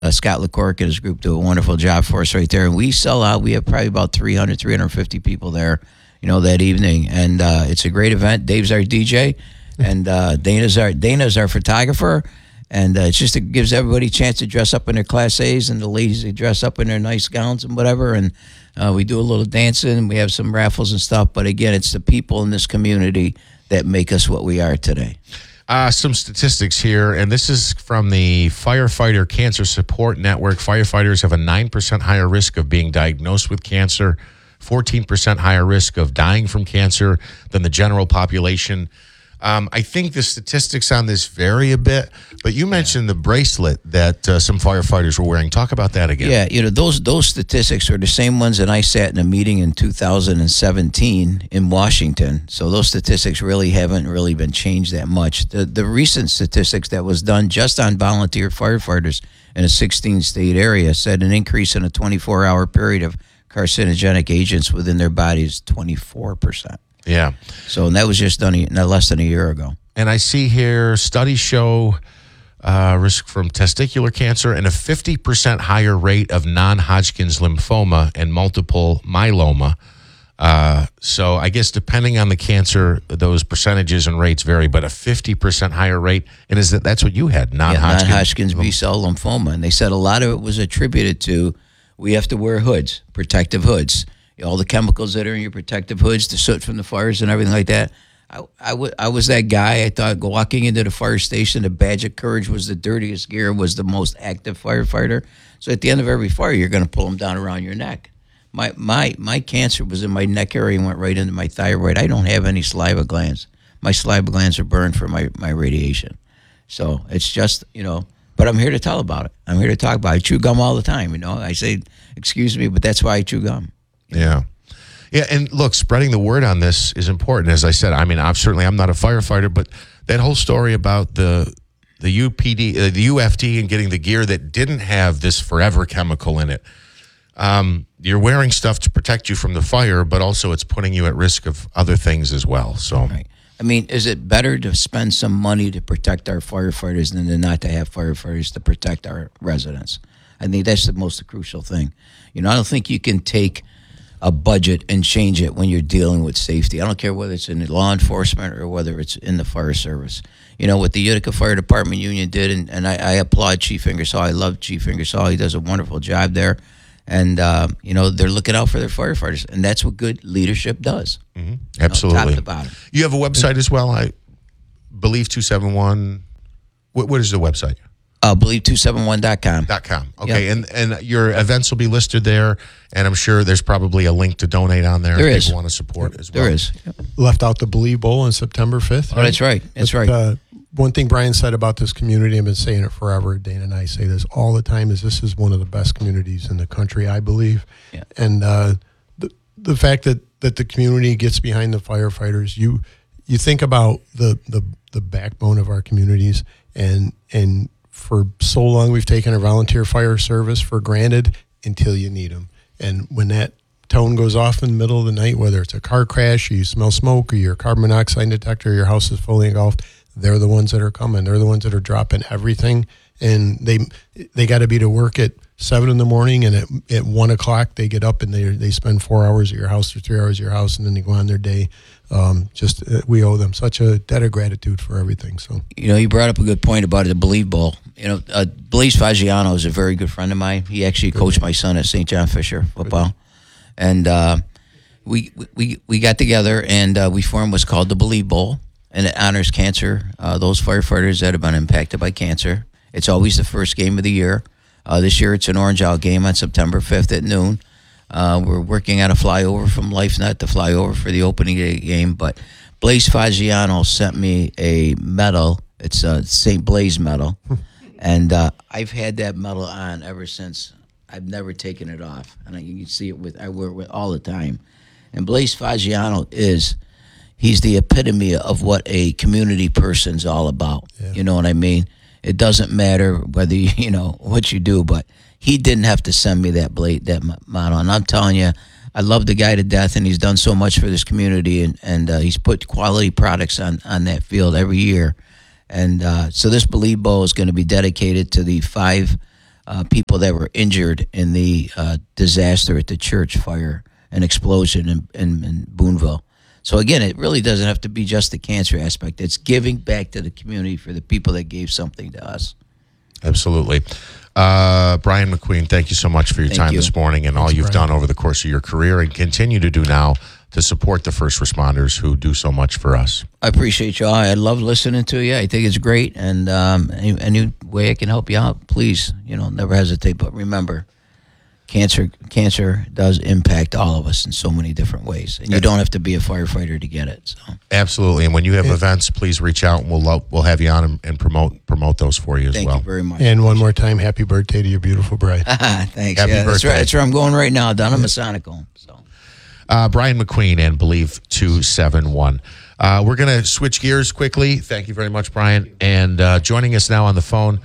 Scott LaCourque and his group do a wonderful job for us right there. And we sell out. We have probably about 350 people there, that evening. And it's a great event. Dave's our DJ, and Dana's our photographer. And it gives everybody a chance to dress up in their Class A's, and the ladies they dress up in their nice gowns and whatever. And we do a little dancing, and we have some raffles and stuff. But again, it's the people in this community that make us what we are today. Some statistics here, and this is from the Firefighter Cancer Support Network. Firefighters have a 9% higher risk of being diagnosed with cancer, 14% higher risk of dying from cancer than the general population. I think the statistics on this vary a bit, but you mentioned the bracelet that some firefighters were wearing. Talk about that again. Yeah, those statistics are the same ones that I sat in a meeting in 2017 in Washington. So those statistics really haven't been changed that much. The recent statistics that was done just on volunteer firefighters in a 16-state area said an increase in a 24-hour period of carcinogenic agents within their bodies 24%. Yeah. So that was just done less than a year ago. And I see here studies show risk from testicular cancer and a 50% higher rate of non-Hodgkin's lymphoma and multiple myeloma. So I guess depending on the cancer, those percentages and rates vary, but a 50% higher rate. And that's what you had, non-Hodgkin's? Non-Hodgkin's B-cell lymphoma. And they said a lot of it was attributed to we have to wear hoods, protective hoods. All the chemicals that are in your protective hoods, the soot from the fires and everything like that. I was that guy. I thought walking into the fire station, the badge of courage was the dirtiest gear, was the most active firefighter. So at the end of every fire, you're going to pull them down around your neck. My cancer was in my neck area and went right into my thyroid. I don't have any saliva glands. My saliva glands are burned from my radiation. So it's just, but I'm here to tell about it. I'm here to talk about it. I chew gum all the time, I say, excuse me, but that's why I chew gum. Yeah. Yeah, and look, spreading the word on this is important. As I said, I'm not a firefighter, but that whole story about the UPD, the UFD, and getting the gear that didn't have this forever chemical in it. You're wearing stuff to protect you from the fire, but also it's putting you at risk of other things as well. So, right. Is it better to spend some money to protect our firefighters than to not to have firefighters to protect our residents? I think that's the most crucial thing. I don't think you can take a budget and change it when you're dealing with safety. I don't care whether it's in law enforcement or whether it's in the fire service. What the Utica Fire Department Union did, and I applaud Chief Ingersoll. I love Chief Ingersoll. He does a wonderful job there. And, they're looking out for their firefighters. And that's what good leadership does. Mm-hmm. Absolutely. Top to bottom. You have a website as well, I believe, 271. What is the website? Believe271.com. Okay, Yep. and your events will be listed there, and I'm sure there's probably a link to donate on there if people want to support as well. There is. Yep. Left out the Believe Bowl on September 5th. Oh, that's right. That's right. One thing Brian said about this community, I've been saying it forever, Dana and I say this all the time, is this is one of the best communities in the country, I believe. Yeah. And the fact that the community gets behind the firefighters, you think about the backbone of our communities, and for so long we've taken our volunteer fire service for granted until you need them. And when that tone goes off in the middle of the night, whether it's a car crash or you smell smoke or your carbon monoxide detector, your house is fully engulfed, they're the ones that are coming. They're the ones that are dropping everything. And they got to be to work at 7 in the morning, and at 1 o'clock they get up and they spend 4 hours at your house or 3 hours at your house, and then they go on their day. We owe them such a debt of gratitude for everything. So you brought up a good point about the Believe Bowl. Blaise Fagiano is a very good friend of mine. He actually coached my son at St. John Fisher football, and we got together and we formed what's called the Believe Bowl, and it honors cancer. Those firefighters that have been impacted by cancer. It's always the first game of the year. This year it's an Orange Owl game on September 5th at noon. We're working on a flyover from LifeNet to fly over for the opening day game. But Blaise Fagiano sent me a medal. It's a St. Blaise medal. And I've had that medal on ever since. I've never taken it off. And you can see it I wear it with all the time. And Blaise Fagiano he's the epitome of what a community person's all about. Yeah. You know what I mean? It doesn't matter whether what you do, but he didn't have to send me that model. And I'm telling you, I love the guy to death, and he's done so much for this community, and he's put quality products on that field every year. And so this Believe Bowl is going to be dedicated to the 5 people that were injured in the disaster at the church fire and explosion in Boonville. So again, it really doesn't have to be just the cancer aspect. It's giving back to the community for the people that gave something to us. Absolutely. Brian McQueen, thank you so much for your time this morning and all you've done over the course of your career and continue to do now to support the first responders who do so much for us. I appreciate you all. I love listening to you. I think it's great. And any way I can help you out, please, never hesitate. But remember, cancer does impact all of us in so many different ways. And you don't have to be a firefighter to get it. So. Absolutely. And when you have events, please reach out and we'll have you on and promote those for you as well. Thank you very much. And one more time, happy birthday to your beautiful bride. Thanks. Happy birthday. That's right. That's where I'm going right now, down in Masonic. So. Brian McQueen and Believe 271. We're going to switch gears quickly. Thank you very much, Brian. And joining us now on the phone,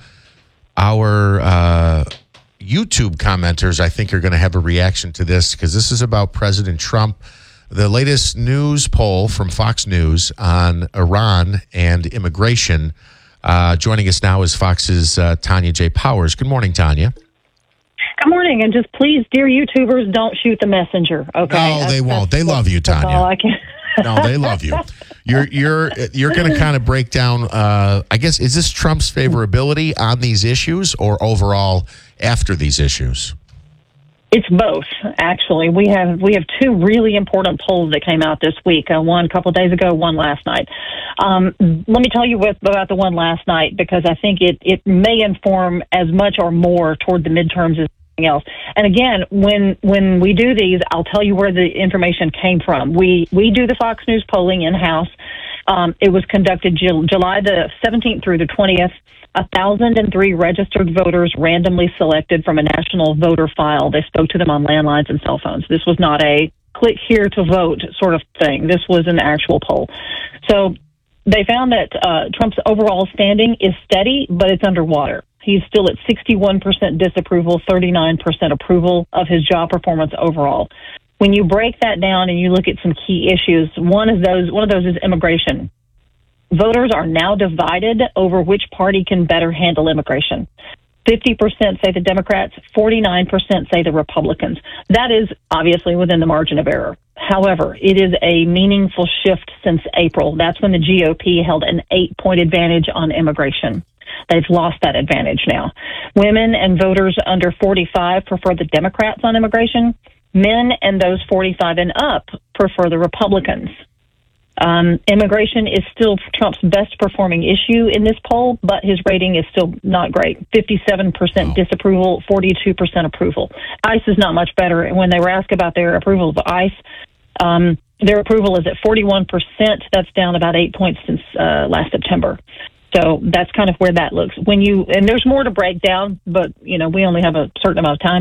our YouTube commenters, I think, are going to have a reaction to this because this is about President Trump. The latest news poll from Fox News on Iran and immigration. Joining us now is Fox's Tanya J. Powers. Good morning, Tanya. Good morning, and just please, dear YouTubers, don't shoot the messenger. Okay? No, they won't. They love you, Tanya. That's all I can. No, they love you. You're going to kind of break down. I guess is this Trump's favorability on these issues, or overall after these issues? It's both, actually. We have two really important polls that came out this week. One a couple of days ago, one last night. Let me tell you about the one last night because I think it may inform as much or more toward the midterms as anything else. And again, when we do these, I'll tell you where the information came from. We do the Fox News polling in-house. It was conducted July the 17th through the 20th. 1,003 registered voters randomly selected from a national voter file. They spoke to them on landlines and cell phones. This was not a click here to vote sort of thing. This was an actual poll. So they found that Trump's overall standing is steady, but it's underwater. He's still at 61% disapproval, 39% approval of his job performance overall. When you break that down and you look at some key issues, one of those is immigration. Voters are now divided over which party can better handle immigration. 50% say the Democrats, 49% say the Republicans. That is obviously within the margin of error. However, it is a meaningful shift since April. That's when the GOP held an 8-point advantage on immigration. They've lost that advantage now. Women and voters under 45 prefer the Democrats on immigration. Men and those 45 and up prefer the Republicans. Immigration is still Trump's best performing issue in this poll, but his rating is still not great. 57% disapproval, 42% approval. ICE is not much better. And when they were asked about their approval of ICE, their approval is at 41%. That's down about 8 points since last September. So that's kind of where that looks. And there's more to break down, but we only have a certain amount of time.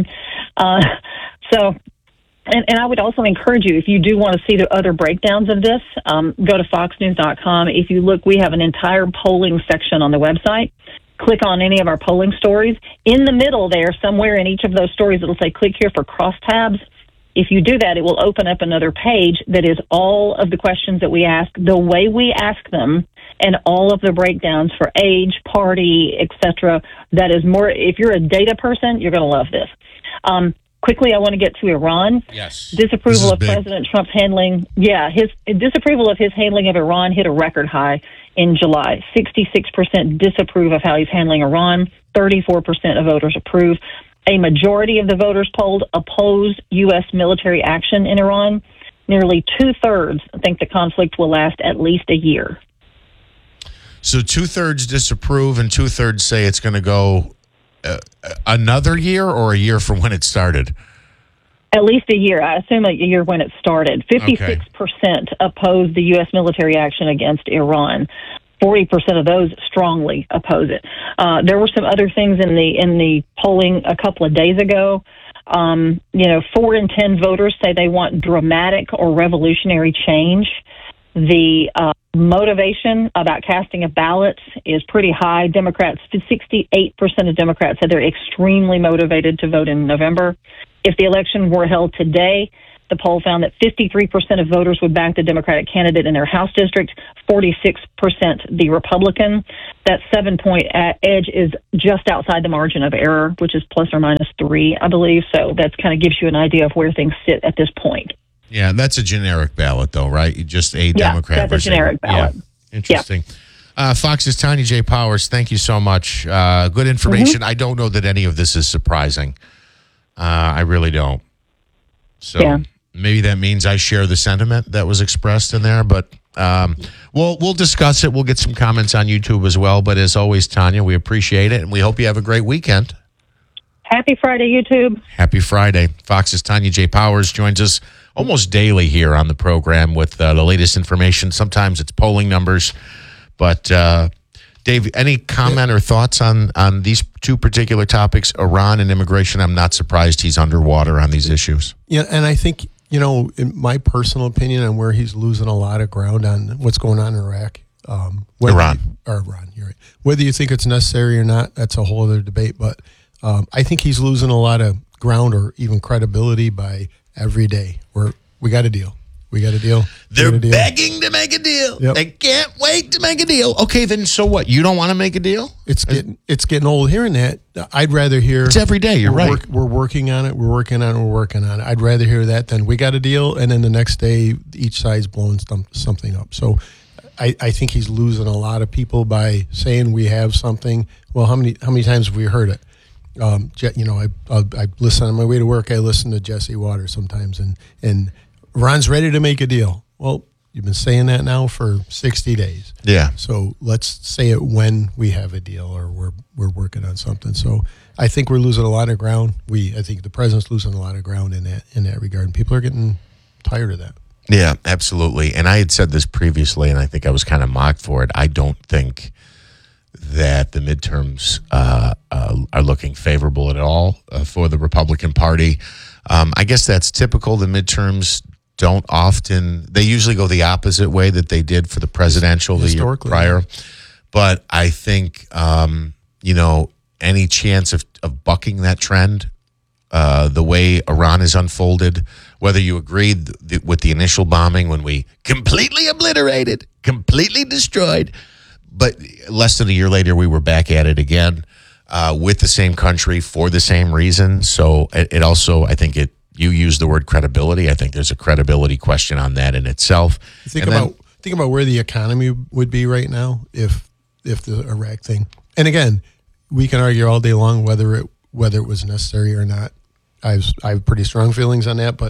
And I would also encourage you, if you do want to see the other breakdowns of this, go to foxnews.com. If you look, we have an entire polling section on the website. Click on any of our polling stories. In the middle there, somewhere in each of those stories, it'll say click here for crosstabs. If you do that, it will open up another page that is all of the questions that we ask, the way we ask them, and all of the breakdowns for age, party, etc. That is more, if you're a data person, you're going to love this. Quickly, I want to get to Iran. Yes. Disapproval of President Trump's handling. Yeah, his disapproval of his handling of Iran hit a record high in July. 66% disapprove of how he's handling Iran. 34% of voters approve. A majority of the voters polled oppose U.S. military action in Iran. Nearly 2/3 think the conflict will last at least a year. So 2/3 disapprove and 2/3 say it's going to go another year or a year from when it started? At least a year. I assume a year when it started. 56% oppose the U.S. military action against Iran. 40% of those strongly oppose it. There were some other things in the polling a couple of days ago. 4 in 10 voters say they want dramatic or revolutionary change. The motivation about casting a ballot is pretty high. 68% of Democrats said they're extremely motivated to vote in November. If the election were held today, The poll found that 53% of voters would back the Democratic candidate in their House district, 46% the Republican. That 7-point edge is just outside the margin of error, which is plus or minus 3, I believe. So that kind of gives you an idea of where things sit at this point. Yeah, that's a generic ballot, though, right? Just a Democrat. That's versus a generic ballot. Yeah. Interesting. Fox's Tanya J. Powers, thank you so much. Good information. I don't know that any of this is surprising. I really don't. So maybe that means I share the sentiment that was expressed in there, but we'll discuss it. We'll get some comments on YouTube as well. But as always, Tanya, we appreciate it, and we hope you have a great weekend. Happy Friday, YouTube. Happy Friday. Fox's Tanya J. Powers joins us almost daily here on the program with the latest information. Sometimes it's polling numbers. But, Dave, any comment or thoughts on these two particular topics, Iran and immigration? I'm not surprised he's underwater on these issues. Yeah, and I think, in my personal opinion on where he's losing a lot of ground on what's going on in Iraq. Iran, you're right. Whether you think it's necessary or not, that's a whole other debate. But I think he's losing a lot of ground or even credibility by every day. We got a deal. We got a deal. They're begging to make a deal. Yep. They can't wait to make a deal. Okay, then so what? You don't want to make a deal? It's getting old hearing that. I'd rather hear it's every day. You're right. We're working on it. We're working on it. I'd rather hear that than we got a deal, and then the next day each side's blowing something up. So I think he's losing a lot of people by saying we have something. Well, how many times have we heard it? I listen on my way to work. I listen to Jesse Waters sometimes, and Ron's ready to make a deal. Well, you've been saying that now for 60 days. Yeah. So let's say it when we have a deal or we're working on something. So I think we're losing a lot of ground. I think the president's losing a lot of ground in that regard, and people are getting tired of that. Yeah, absolutely. And I had said this previously, and I think I was kind of mocked for it. I don't think that the midterms are looking favorable at all for the Republican Party. I guess that's typical. The midterms don't often, they usually go the opposite way that they did for the presidential the year prior. But I think, any chance of bucking that trend, the way Iran is unfolded, whether you agreed with the initial bombing when we completely obliterated, completely destroyed, but less than a year later, we were back at it again with the same country for the same reason. So it also, I think you use the word credibility. I think there's a credibility question on that in itself. Think about where the economy would be right now if the Iraq thing. And again, we can argue all day long whether it was necessary or not. I have pretty strong feelings on that, but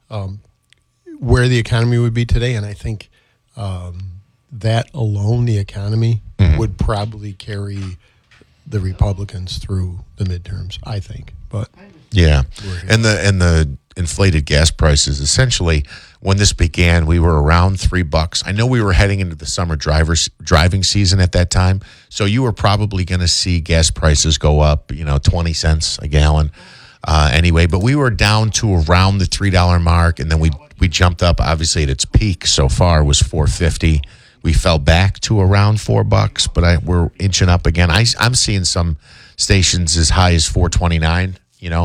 where the economy would be today, and I think that alone, the economy, would probably carry the Republicans through the midterms, I think. But yeah, and the inflated gas prices. Essentially, when this began, we were around $3. I know we were heading into the summer driving season at that time, so you were probably going to see gas prices go up, 20 cents a gallon anyway. But we were down to around the $3 mark, and then we jumped up. Obviously, at its peak so far was $4.50. We fell back to around $4, but we're inching up again. I'm seeing some stations as high as $4.29.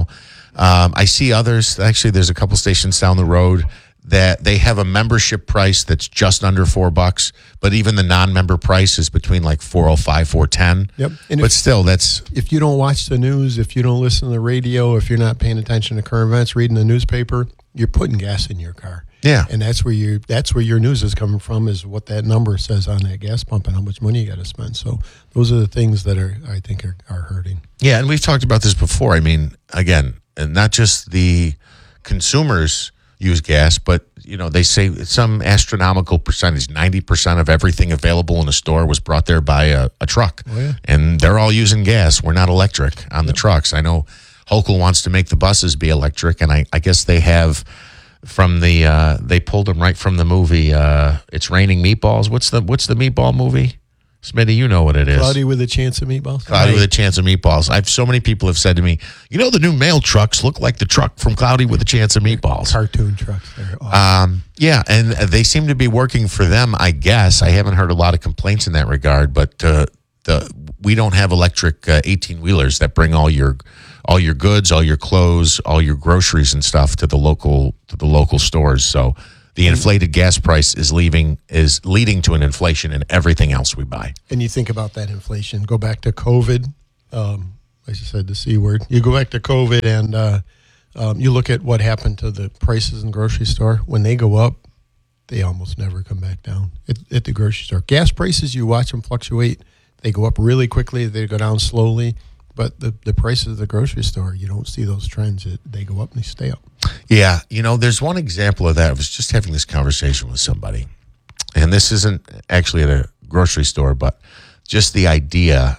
I see others. Actually, there's a couple stations down the road that they have a membership price that's just under $4, but even the non-member price is between like $4.05, $4.10. Yep. But still, that's if you don't watch the news, if you don't listen to the radio, if you're not paying attention to current events, reading the newspaper, you're putting gas in your car. Yeah, and that's where your news is coming from, is what that number says on that gas pump and how much money you got to spend. So those are the things that I think are hurting. Yeah, and we've talked about this before. I mean, again, and not just the consumers use gas, but they say some astronomical percentage, 90% of everything available in a store was brought there by a truck. Oh, yeah. And they're all using gas. We're not electric on the trucks. I know Hochul wants to make the buses be electric, and I guess they have. From they pulled them right from the movie. It's Raining Meatballs. What's the meatball movie? Smitty, you know what it is. Cloudy with a Chance of Meatballs. Cloudy with a Chance of Meatballs. So many people have said to me, the new mail trucks look like the truck from Cloudy with a Chance of Meatballs. Cartoon trucks. They're awesome. Yeah, and they seem to be working for them, I guess. I haven't heard a lot of complaints in that regard, but we don't have electric 18-wheelers that bring all your all your goods, all your clothes, all your groceries and stuff to the local stores. So the inflated gas price is leading to an inflation in everything else we buy. And you think about that inflation. Go back to COVID. I just said the C word. You go back to COVID and you look at what happened to the prices in the grocery store. When they go up, they almost never come back down at the grocery store. Gas prices, you watch them fluctuate. They go up really quickly. They go down slowly. But the prices of the grocery store, you don't see those trends. They go up and they stay up. Yeah. There's one example of that. I was just having this conversation with somebody. And this isn't actually at a grocery store, but just the idea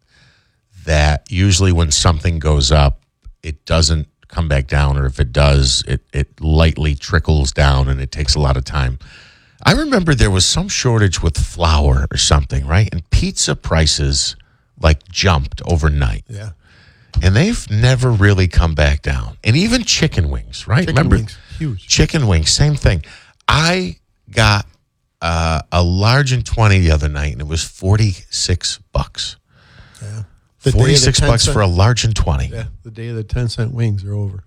that usually when something goes up, it doesn't come back down, or if it does, it lightly trickles down and it takes a lot of time. I remember there was some shortage with flour or something, right? And pizza prices jumped overnight. Yeah. And they've never really come back down. And even chicken wings, right? Chicken wings, huge. Chicken wings, same thing. I got a large and 20 the other night, and it was $46. Yeah. $46 for a large and 20. Yeah, the day of the 10-cent wings are over.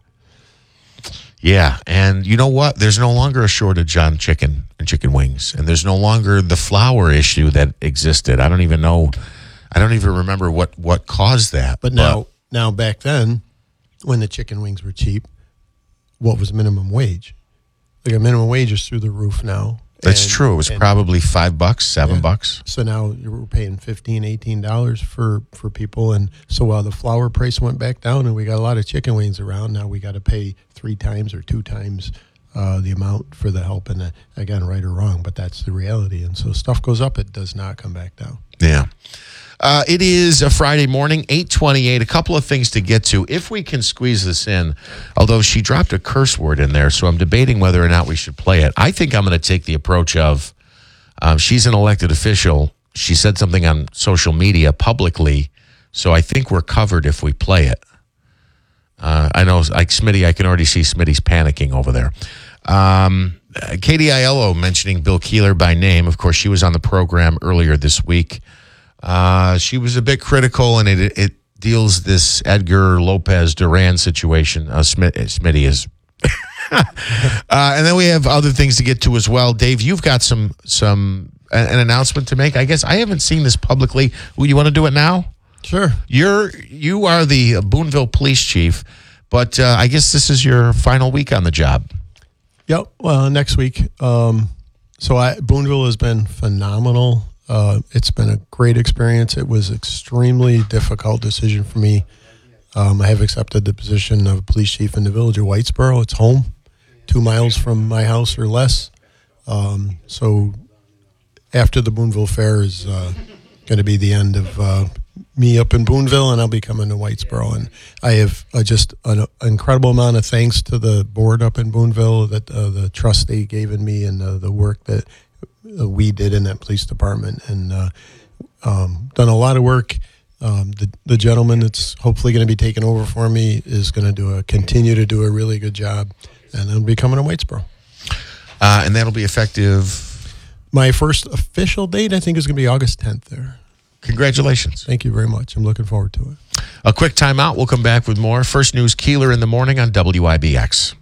Yeah, and you know what? There's no longer a shortage on chicken and chicken wings, and there's no longer the flour issue that existed. I don't even remember what caused that. But now back then, when the chicken wings were cheap, what was minimum wage? Like a minimum wage is through the roof now. That's true. It was probably $5, $7. So now we're paying $15, $18 for people. And so while the flour price went back down and we got a lot of chicken wings around, now we got to pay 3 times or 2 times the amount for the help. And again, right or wrong, but that's the reality. And so stuff goes up, it does not come back down. Yeah. It is a Friday morning, 8:28. A couple of things to get to, if we can squeeze this in, although she dropped a curse word in there, so I'm debating whether or not we should play it. I think I'm going to take the approach of she's an elected official. She said something on social media publicly, so I think we're covered if we play it. I know, like Smitty, I can already see Smitty's panicking over there. Katie Aiello mentioning Bill Keeler by name. Of course, she was on the program earlier this week. She was a bit critical, and it deals this Edgar Lopez Duran situation. Smitty is. And then we have other things to get to as well. Dave, you've got an announcement to make. I guess I haven't seen this publicly. Would you want to do it now? Sure. You are the Boonville police chief, but I guess this is your final week on the job. Yep. Well, next week. Boonville has been phenomenal. It's been a great experience. It was extremely difficult decision for me. I have accepted the position of police chief in the village of Whitesboro. It's home, 2 miles from my house or less. So after the Boonville Fair is going to be the end of me up in Boonville, and I'll be coming to Whitesboro. And I have just an incredible amount of thanks to the board up in Boonville, that the trust they gave in me, and the work that we did in that police department, and done a lot of work. The gentleman that's hopefully going to be taking over for me is going to continue to do a really good job, and I'll be coming to Whitesboro. And that'll be effective. My first official date, I think, is going to be August 10th there. Congratulations. Thank you very much. I'm looking forward to it. A quick timeout. We'll come back with more. First News Keeler in the morning on WIBX.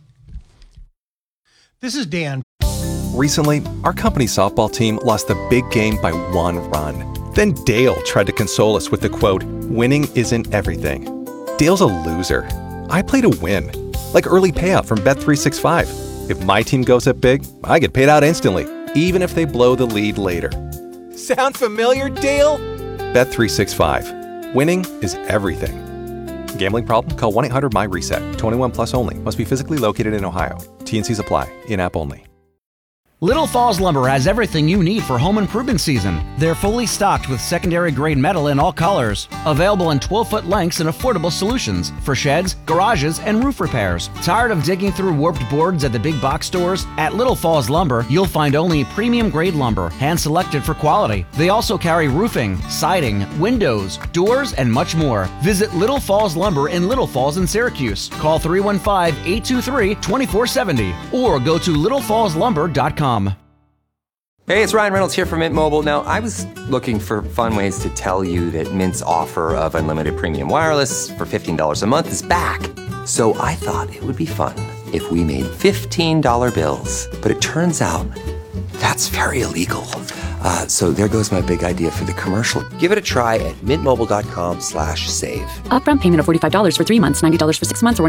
This is Dan. Recently, our company's softball team lost the big game by 1 run. Then Dale tried to console us with the quote, "Winning isn't everything." Dale's a loser. I play to win, like early payout from Bet365. If my team goes up big, I get paid out instantly, even if they blow the lead later. Sound familiar, Dale? Bet365. Winning is everything. Gambling problem? Call 1-800-MY-RESET. 21 plus only. Must be physically located in Ohio. T&Cs apply. In-app only. Little Falls Lumber has everything you need for home improvement season. They're fully stocked with secondary grade metal in all colors. Available in 12-foot lengths and affordable solutions for sheds, garages, and roof repairs. Tired of digging through warped boards at the big box stores? At Little Falls Lumber, you'll find only premium grade lumber, hand-selected for quality. They also carry roofing, siding, windows, doors, and much more. Visit Little Falls Lumber in Little Falls in Syracuse. Call 315-823-2470 or go to littlefallslumber.com. Hey, it's Ryan Reynolds here from Mint Mobile. Now, I was looking for fun ways to tell you that Mint's offer of unlimited premium wireless for $15 a month is back. So I thought it would be fun if we made $15 bills. But it turns out that's very illegal. So there goes my big idea for the commercial. Give it a try at mintmobile.com/save. Upfront payment of $45 for 3 months, $90 for 6 months, or